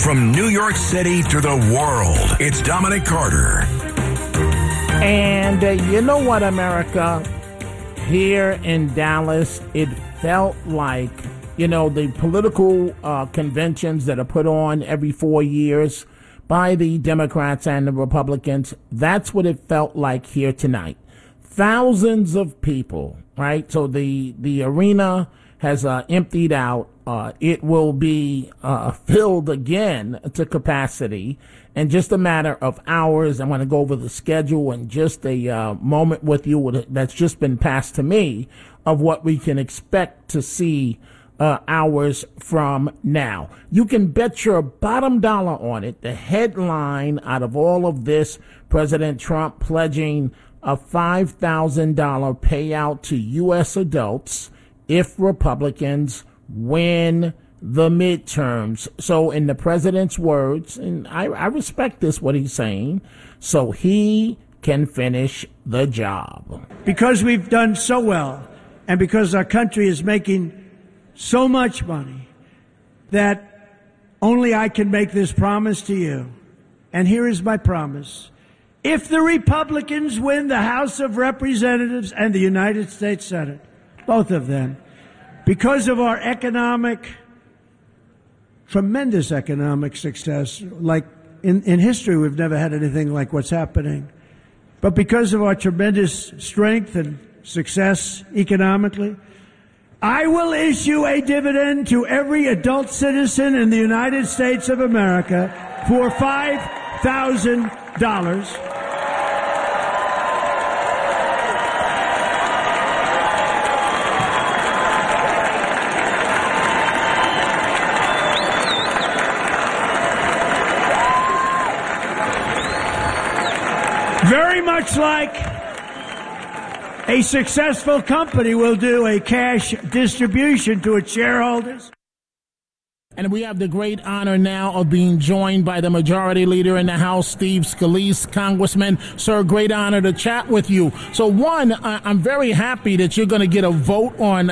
From New York City to the world, it's Dominic Carter. And you know what, America? Here in Dallas, it felt like, the political conventions that are put on every 4 years by the Democrats and the Republicans. That's what it felt like here tonight. Thousands of people, right? So the arena has emptied out. It will be filled again to capacity in just a matter of hours. I'm going to go over the schedule in just a moment with you that's just been passed to me of what we can expect to see hours from now. You can bet your bottom dollar on it. The headline out of all of this, President Trump pledging a $5,000 payout to U.S. adults if Republicans win the midterms. So in the president's words, and I respect this, what he's saying, so he can finish the job. Because we've done so well, and because our country is making so much money, that only I can make this promise to you. And here is my promise. If the Republicans win the House of Representatives and the United States Senate, both of them, because of our tremendous economic success, like in history, we've never had anything like what's happening. But because of our tremendous strength and success economically, I will issue a dividend to every adult citizen in the United States of America for $5,000. Very much like a successful company will do a cash distribution to its shareholders. And we have the great honor now of being joined by the Majority Leader in the House, Steve Scalise. Congressman, sir, great honor to chat with you. So one, I'm very happy that you're going to get a vote on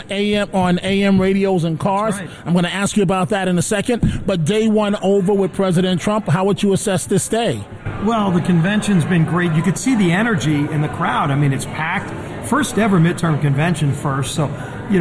AM radios and cars. Right. I'm going to ask you about that in a second. But day one over with President Trump, how would you assess this day? Well, the convention's been great. You could see the energy in the crowd. I mean, it's packed. First ever midterm convention first. So,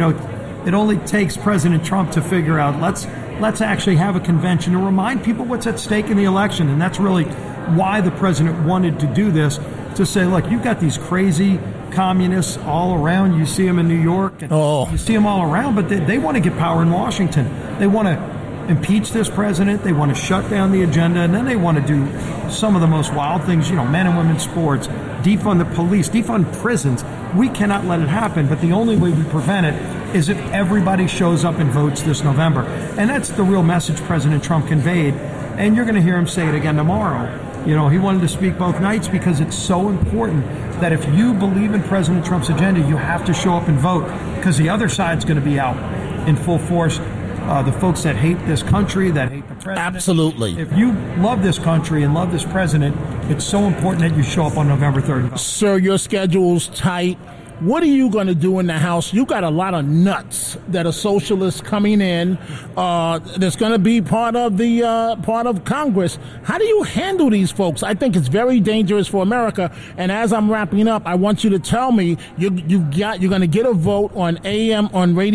it only takes President Trump to figure out, let's actually have a convention to remind people what's at stake in the election. And that's really why the president wanted to do this, to say, look, you've got these crazy communists all around. You see them in New York. And You see them all around, but they want to get power in Washington. They want to impeach this president. They want to shut down the agenda. And then they want to do some of the most wild things, men and women's sports, defund the police, defund prisons. We cannot let it happen. But the only way we prevent it is if everybody shows up and votes this November. And that's the real message President Trump conveyed. And you're going to hear him say it again tomorrow. He wanted to speak both nights because it's so important that if you believe in President Trump's agenda, you have to show up and vote, because the other side's going to be out in full force. The folks that hate this country, that hate the president. Absolutely. If you love this country and love this president, it's so important that you show up on November 3rd. Sir, your schedule's tight. What are you going to do in the House? You got a lot of nuts that are socialists coming in. That's going to be part of Congress. How do you handle these folks? I think it's very dangerous for America. And as I'm wrapping up, I want you to tell me you're going to get a vote on AM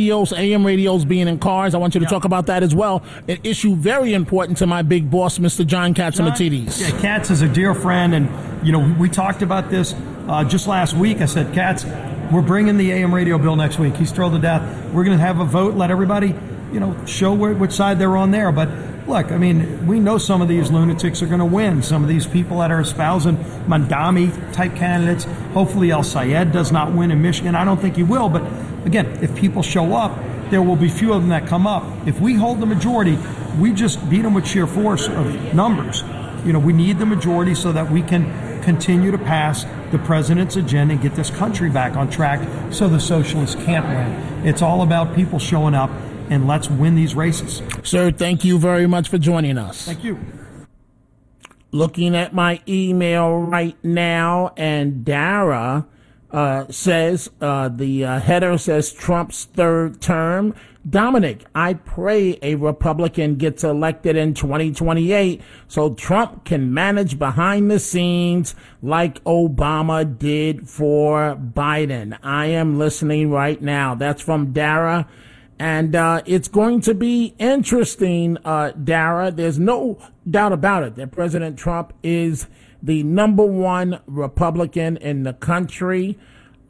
radios being in cars. I want you to talk about that as well. An issue very important to my big boss, Mr. John Catsimatidis. Yeah, Katz is a dear friend, and we talked about this just last week. I said, Katz, we're bringing the AM radio bill next week. He's thrilled to death. We're going to have a vote, let everybody, show which side they're on there. But look, we know some of these lunatics are going to win. Some of these people that are espousing Mandami-type candidates. Hopefully El Sayed does not win in Michigan. I don't think he will. But again, if people show up, there will be few of them that come up. If we hold the majority, we just beat them with sheer force of numbers. We need the majority so that we can continue to pass the president's agenda and get this country back on track so the socialists can't win. It's all about people showing up, and let's win these races. Sir, thank you very much for joining us. Thank you. Looking at my email right now, and Dara says, the header says Trump's third term. Dominic, I pray a Republican gets elected in 2028 so Trump can manage behind the scenes like Obama did for Biden. I am listening right now. That's from Dara. And it's going to be interesting, Dara. There's no doubt about it that President Trump is the number one Republican in the country.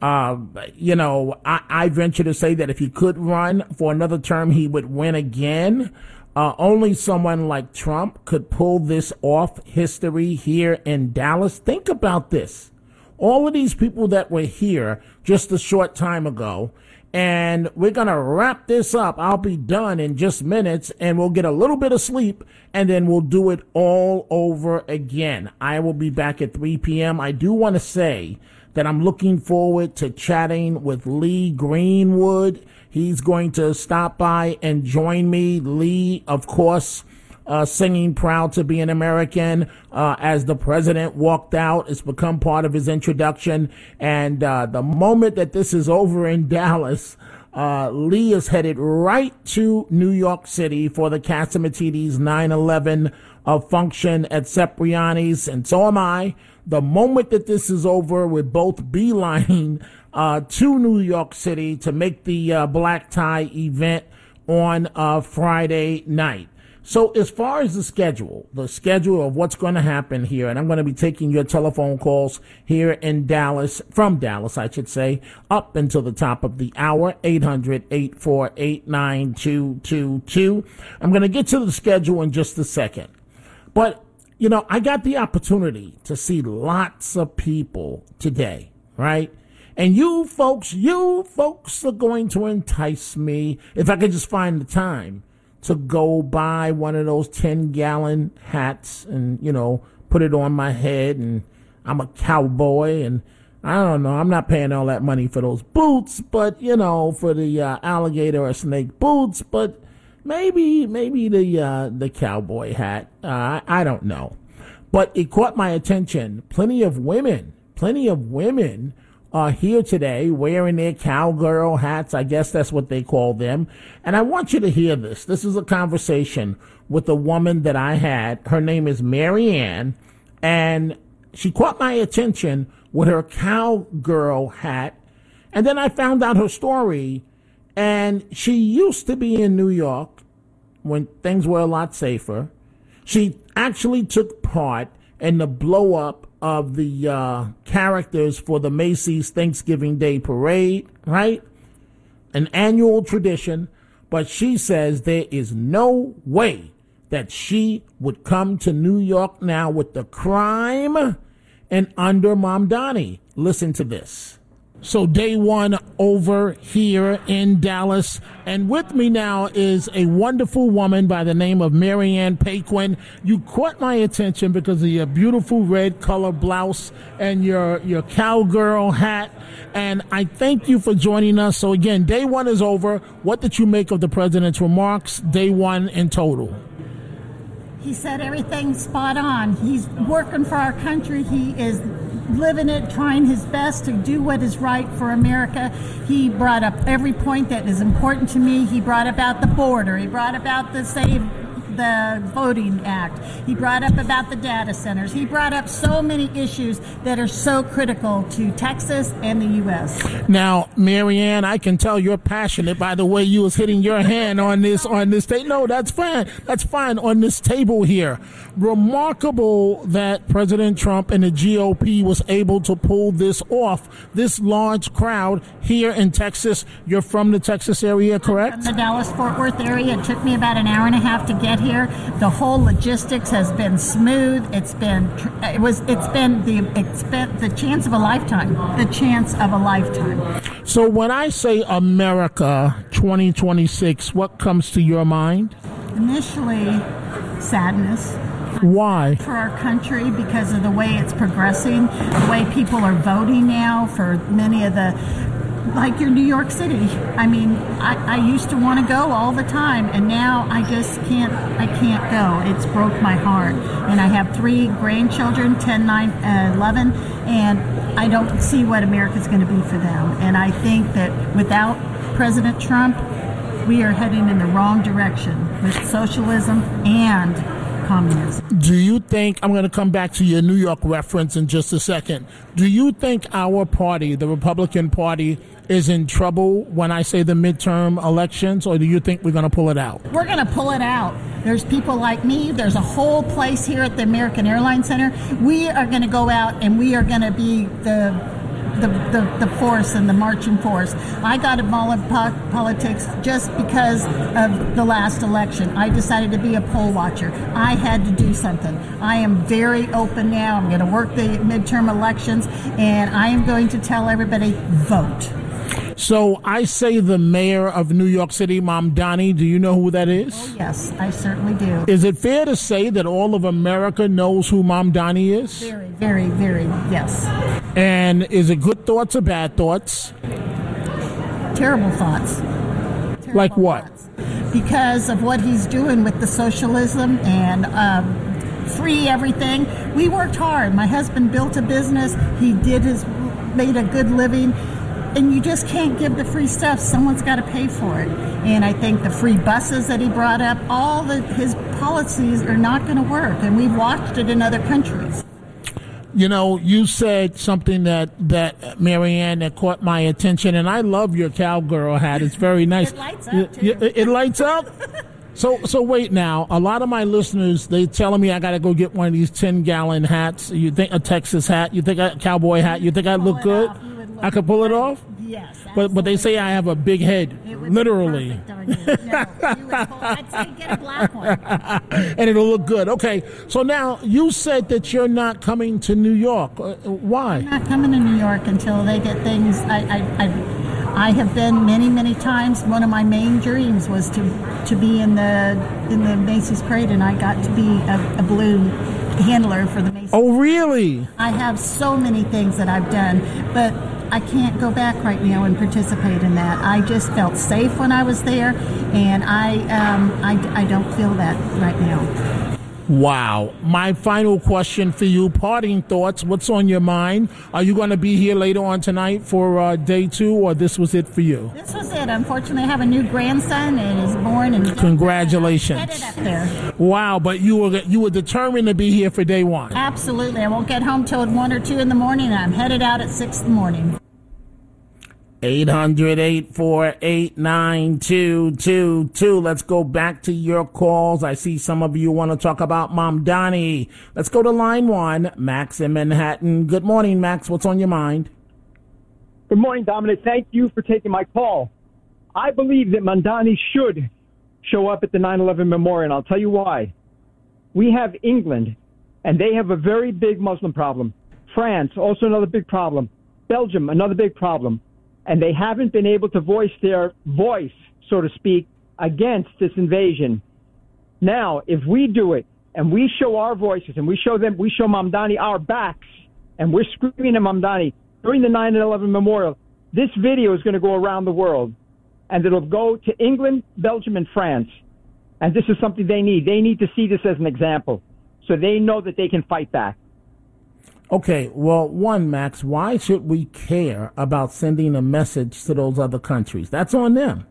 I venture to say that if he could run for another term, he would win again. Only someone like Trump could pull this off. History here in Dallas. Think about this. All of these people that were here just a short time ago, and we're going to wrap this up. I'll be done in just minutes, and we'll get a little bit of sleep, and then we'll do it all over again. I will be back at 3 p.m. I do want to say that I'm looking forward to chatting with Lee Greenwood. He's going to stop by and join me. Lee, of course, singing Proud to Be an American as the president walked out. It's become part of his introduction. And the moment that this is over in Dallas, Lee is headed right to New York City for the Catsimatidis 9/11 function at Cipriani's, and so am I. The moment that this is over, we're both beelining to New York City to make the black tie event on Friday night. So as far as the schedule of what's going to happen here, and I'm going to be taking your telephone calls here in Dallas, from Dallas, I should say, up until the top of the hour, 800-848-9222. I'm going to get to the schedule in just a second. But I got the opportunity to see lots of people today, right? And you folks are going to entice me, if I could just find the time, to go buy one of those 10-gallon hats and, put it on my head, and I'm a cowboy, and I don't know, I'm not paying all that money for those boots, but, for the alligator or snake boots, but maybe the cowboy hat. I don't know. But it caught my attention. Plenty of women are here today wearing their cowgirl hats. I guess that's what they call them. And I want you to hear this. This is a conversation with a woman that I had. Her name is Mary Ann, and she caught my attention with her cowgirl hat. And then I found out her story, and she used to be in New York when things were a lot safer. She actually took part in the blow up of the characters for the Macy's Thanksgiving Day Parade, right? An annual tradition, but she says there is no way that she would come to New York now with the crime and under Mamdani. Listen to this. So day one over here in Dallas, and with me now is a wonderful woman by the name of Mary Ann Paquin. You caught my attention because of your beautiful red color blouse and your cowgirl hat, and I thank you for joining us. So again, day one is over. What did you make of the president's remarks, day one in total? He said everything spot on. He's working for our country. He is living it, trying his best to do what is right for America. He brought up every point that is important to me. He brought about the border. He brought about the Voting Act. He brought up about the data centers. He brought up so many issues that are so critical to Texas and the U.S. Now, Mary Ann, I can tell you're passionate by the way you was hitting your hand on this table. No, that's fine. That's fine on this table here. Remarkable that President Trump and the GOP was able to pull this off, this large crowd here in Texas. You're from the Texas area, correct? From the Dallas-Fort Worth area. It took me about an hour and a half to get here. The whole logistics has been smooth. It's been the chance of a lifetime. The chance of a lifetime. So when I say America 2026, what comes to your mind? Initially, sadness. Why? For our country, because of the way it's progressing, the way people are voting now for many of the like your New York City. I mean, I used to want to go all the time, and now I just can't. I can't go. It's broke my heart. And I have 3 grandchildren, 10, 9, 11, and I don't see what America's going to be for them. And I think that without President Trump, we are heading in the wrong direction with socialism and communism. Do you think, I'm going to come back to your New York reference in just a second, do you think our party, the Republican Party, is in trouble when I say the midterm elections, or do you think we're going to pull it out? We're going to pull it out. There's people like me. There's a whole place here at the American Airlines Center. We are going to go out and we are going to be the force and the marching force. I got involved in politics just because of the last election. I decided to be a poll watcher. I had to do something. I am very open now. I'm going to work the midterm elections, and I am going to tell everybody, vote. So I say the mayor of New York City, Mamdani. Do you know who that is? Oh, yes, I certainly do. Is it fair to say that all of America knows who Mamdani is? Very, very, very, yes. And is it good thoughts or bad thoughts? Terrible thoughts. Terrible like what? Thoughts. Because of what he's doing with the socialism and free everything. We worked hard. My husband built a business. He made a good living. And you just can't give the free stuff. Someone's got to pay for it. And I think the free buses that he brought up, his policies are not going to work. And we've watched it in other countries. You know, you said something that Marianne, that caught my attention, and I love your cowgirl hat. It's very nice. It lights up, too. It lights up? So wait now. A lot of my listeners, they telling me I got to go get one of these 10-gallon hats. You think a Texas hat? You think a cowboy hat? You think I look good? I could pull it off? Yes. But they say I have a big head, literally. I'd say get a black one. And it'll look good. Okay, so now you said that you're not coming to New York. Why? I'm not coming to New York until they get things. I have been many, many times. One of my main dreams was to be in the Macy's Parade, and I got to be a balloon handler for the Macy's. Oh, really? I have so many things that I've done, but I can't go back right now and participate in that. I just felt safe when I was there, and I don't feel that right now. Wow. My final question for you, parting thoughts. What's on your mind? Are you going to be here later on tonight for day 2, or this was it for you? This was it. Unfortunately, I have a new grandson. It is born in Congratulations. Headed up there. Wow, but you were determined to be here for day 1. Absolutely. I won't get home till 1 or 2 in the morning, and I'm headed out at 6 in the morning. 800-848-9222. Let's go back to your calls. I see some of you want to talk about Mamdani. Let's go to line 1, Max in Manhattan. Good morning, Max. What's on your mind? Good morning, Dominic. Thank you for taking my call. I believe that Mamdani should show up at the 9/11 memorial, and I'll tell you why. We have England, and they have a very big Muslim problem. France, also another big problem. Belgium, another big problem. And they haven't been able to voice their voice, so to speak, against this invasion. Now, if we do it and we show our voices and we show Mamdani our backs, and we're screaming at Mamdani during the 9/11 memorial, this video is going to go around the world, and it'll go to England, Belgium, and France. And this is something they need. They need to see this as an example, so they know that they can fight back. Okay, well, one, Max, why should we care about sending a message to those other countries? That's on them.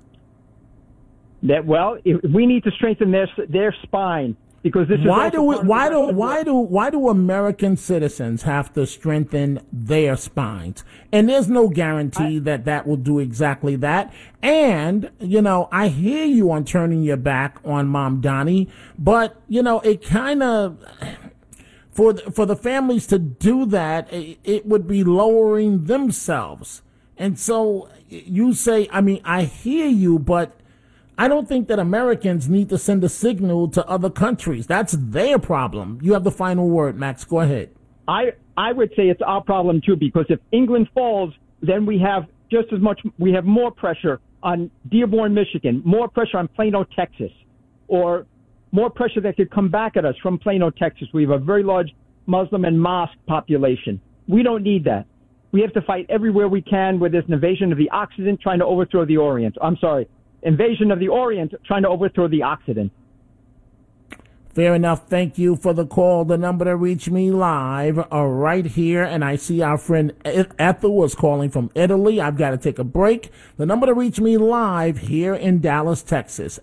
We need to strengthen their spine, because this is why do American citizens have to strengthen their spines? And there's no guarantee that will do exactly that. And I hear you on turning your back on Mamdani, but it kind of. For the families to do that, it would be lowering themselves. And so you say, I hear you, but I don't think that Americans need to send a signal to other countries. That's their problem. You have the final word, Max. Go ahead. I would say it's our problem, too, because if England falls, then we have more pressure on Dearborn, Michigan, more pressure on Plano, Texas, or more pressure that could come back at us from Plano, Texas. We have a very large Muslim and mosque population. We don't need that. We have to fight everywhere we can where there's an invasion of the Occident trying to overthrow the Orient. Invasion of the Orient trying to overthrow the Occident. Fair enough. Thank you for the call. The number to reach me live are right here. And I see our friend Ethel was calling from Italy. I've got to take a break. The number to reach me live here in Dallas, Texas,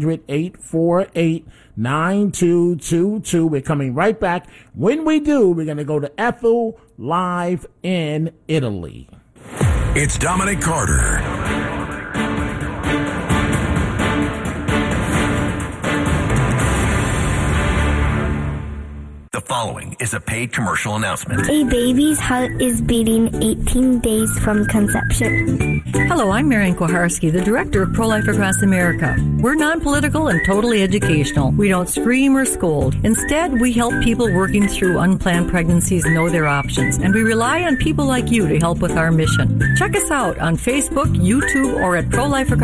800-848-9222. We're coming right back. When we do, we're going to go to Ethel live in Italy. It's Dominic Carter. The following is a paid commercial announcement. A baby's heart is beating 18 days from conception. Hello, I'm Marian Kuharski, the director of Pro-Life Across America. We're non-political and totally educational. We don't scream or scold. Instead, we help people working through unplanned pregnancies know their options, and we rely on people like you to help with our mission. Check us out on Facebook, YouTube, or at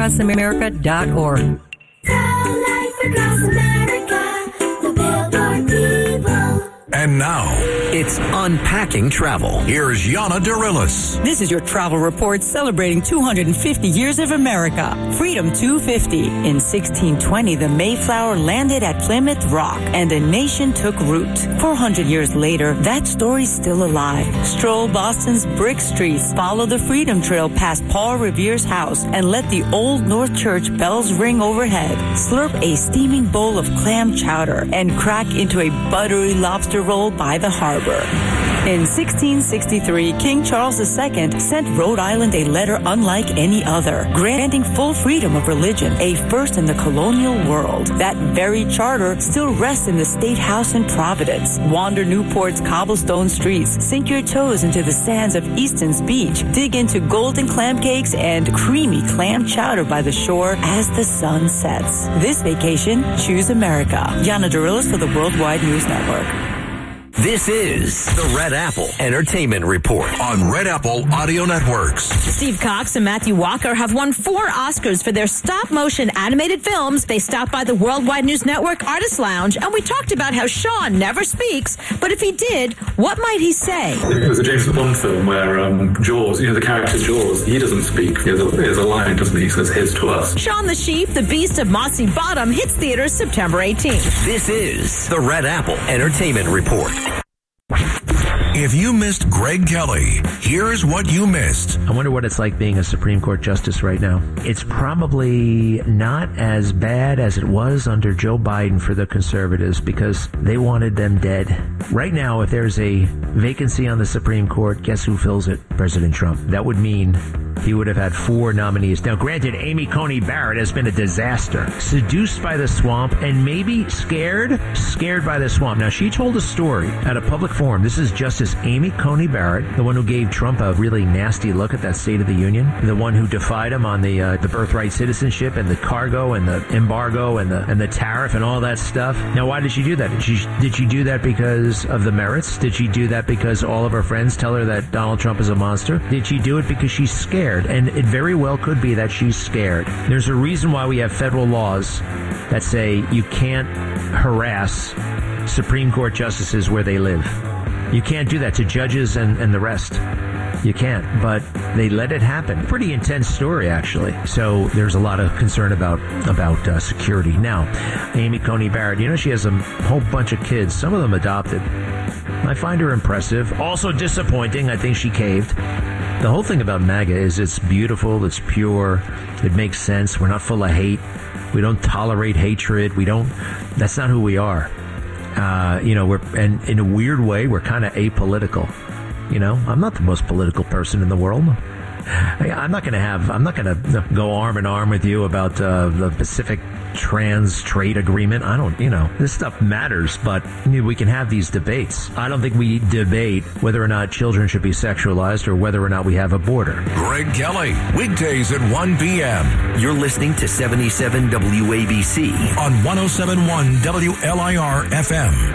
prolifeacrossamerica.org. Pro-Life Across America, the Billboard people. And now, it's Unpacking Travel. Here's Yana Dorillis. This is your travel report celebrating 250 years of America. Freedom 250. In 1620, the Mayflower landed at Plymouth Rock and a nation took root. 400 years later, that story's still alive. Stroll Boston's brick streets, follow the Freedom Trail past Paul Revere's house, and let the Old North Church bells ring overhead. Slurp a steaming bowl of clam chowder and crack into a buttery lobster roll by the harbor. In 1663, King Charles II sent Rhode Island a letter unlike any other, granting full freedom of religion, a first in the colonial world. That very charter still rests in the State House in Providence. Wander Newport's cobblestone streets, sink your toes into the sands of Easton's beach, dig into golden clam cakes and creamy clam chowder by the shore as the sun sets. This vacation, choose America. Yana Dorillis for the Worldwide News Network. This is the Red Apple Entertainment Report on Red Apple Audio Networks. Steve Cox and Matthew Walker have won 4 Oscars for their stop-motion animated films. They stopped by the Worldwide News Network Artist Lounge, and we talked about how Sean never speaks, but if he did, what might he say? It was a James Bond film where Jaws, the character Jaws, he doesn't speak. He has a line, doesn't he? He says, "Here's to us." Shaun the Sheep, the Beast of Mossy Bottom, hits theaters September 18th. This is the Red Apple Entertainment Report. If you missed Greg Kelly, here's what you missed. I wonder what it's like being a Supreme Court justice right now. It's probably not as bad as it was under Joe Biden for the conservatives because they wanted them dead. Right now, if there's a vacancy on the Supreme Court, guess who fills it? President Trump. That would mean he would have had 4 nominees. Now, granted, Amy Coney Barrett has been a disaster. Seduced by the swamp and maybe scared by the swamp. Now, she told a story at a public forum. This is Justice Amy Coney Barrett, the one who gave Trump a really nasty look at that State of the Union, the one who defied him on the birthright citizenship and the cargo and the embargo and the tariff and all that stuff. Now, why did she do that? Did she do that because of the merits? Did she do that because all of her friends tell her that Donald Trump is a monster? Did she do it because she's scared? And it very well could be that she's scared. There's a reason why we have federal laws that say you can't harass Supreme Court justices where they live. You can't do that to judges and the rest. You can't, but they let it happen. Pretty intense story, actually. So there's a lot of concern about security. Now, Amy Coney Barrett, she has a whole bunch of kids, some of them adopted. I find her impressive. Also disappointing. I think she caved. The whole thing about MAGA is it's beautiful, it's pure, it makes sense. We're not full of hate. We don't tolerate hatred. That's not who we are. And in a weird way, we're kind of apolitical. I'm not the most political person in the world. I'm not going to go arm in arm with you about the Pacific Trans Trade Agreement. This stuff matters, but we can have these debates. I don't think we debate whether or not children should be sexualized or whether or not we have a border. Greg Kelly, weekdays at 1 p.m. You're listening to 77 WABC on 107.1 WLIR FM.